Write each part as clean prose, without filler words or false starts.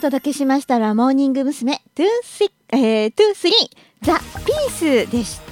届けしましたらモーニング娘。23ザ・ピースでした。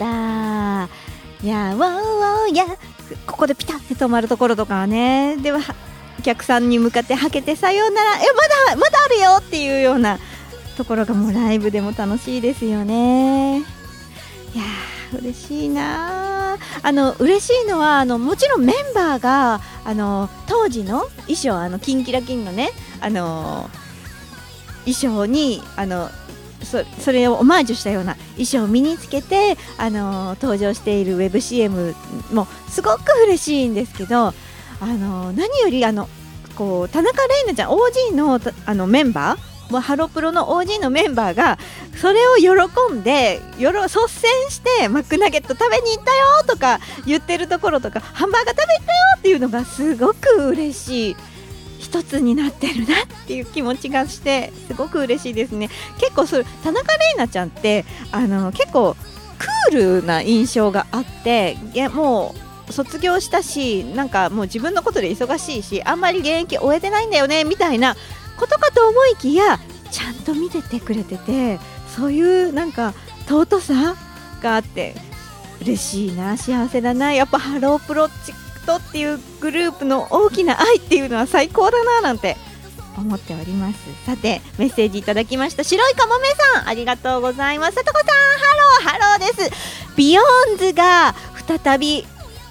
いやーやここでピタッて止まるところとかはね、ではお客さんに向かってはけてさようなら、まだあるよっていうようなところがもうライブでも楽しいですよね。いやー嬉しいな。嬉しいのはもちろんメンバーが当時の衣装キンキラキンのね衣装にそれをオマージュしたような衣装を身につけて登場しているウェブ CM もすごく嬉しいんですけど、何よりこう田中玲奈ちゃん OG のメンバーもうハロプロの OG のメンバーがそれを喜んで率先してマックナゲット食べに行ったよとか言ってるところとか、ハンバーガー食べたよっていうのがすごく嬉しい、一つになってるなっていう気持ちがしてすごく嬉しいですね。結構田中玲奈ちゃんって結構クールな印象があって、もう卒業したしなんかもう自分のことで忙しいしあんまり現役終えてないんだよねみたいなことかと思いきや、ちゃんと見ててくれてて、そういうなんか尊さがあって嬉しいな、幸せだな。やっぱハロープロジェクトっていうグループの大きな愛っていうのは最高だななんて思っております。さてメッセージいただきました。白いかもめさんありがとうございます。さとこさんハローです。ビヨーンズが再び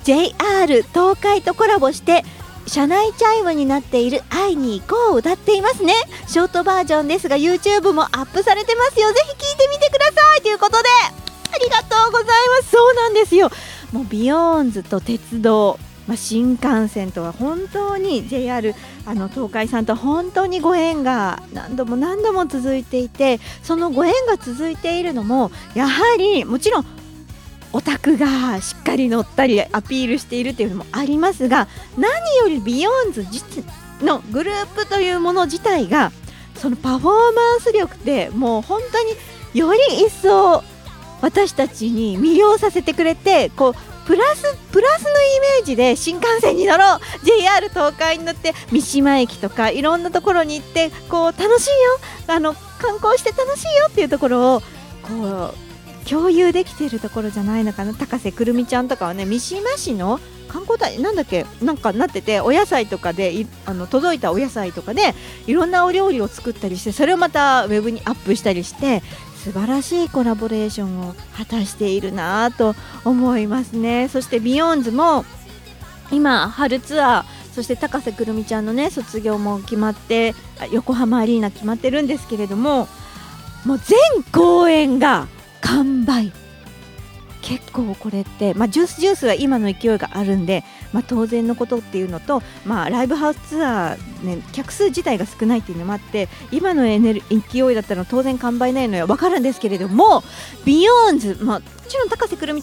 JR 東海とコラボして車内チャイムになっている会いに行こうを歌っていますね。ショートバージョンですが YouTube もアップされてますよ。ぜひ聴いてみてくださいということでありがとうございます。そうなんですよ、もうビヨーンズと鉄道、新幹線とは本当に JR 東海さんと本当にご縁が何度も続いていて、そのご縁が続いているのもやはりもちろんオタクがしっかり乗ったりアピールしているというのもありますが、何よりビヨーンズのグループというもの自体がそのパフォーマンス力でもう本当により一層私たちに魅了させてくれて、こうプラスのイメージで新幹線に乗ろう JR 東海に乗って三島駅とかいろんなところに行ってこう楽しいよ観光して楽しいよっていうところをこう共有できているところじゃないのかな。高瀬くるみちゃんとかはね、三島市の観光大なんだっけなんかなってて、お野菜とかで届いたお野菜とかでいろんなお料理を作ったりして、それをまたウェブにアップしたりして素晴らしいコラボレーションを果たしているなと思いますね。そしてビヨーンズも今春ツアー、そして高瀬くるみちゃんのね卒業も決まって横浜アリーナ決まってるんですけれども、もう全公演が完売。結構これって、ジュースは今の勢いがあるんで、当然のことっていうのと、ライブハウスツアー、ね、客数自体が少ないっていうのもあって今の勢いだったら当然完売ないのよ分かるんですけれども、ビヨーンズ、もちろん高瀬くるみ